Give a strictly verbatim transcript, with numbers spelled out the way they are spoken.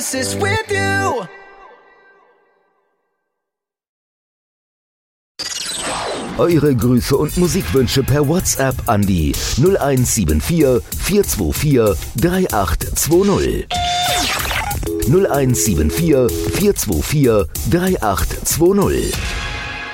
Genesis with you. Eure Grüße und Musikwünsche per WhatsApp an die null eins sieben vier, vier zwei vier, drei acht zwei null. null eins sieben vier, vier zwei vier, drei acht zwei null.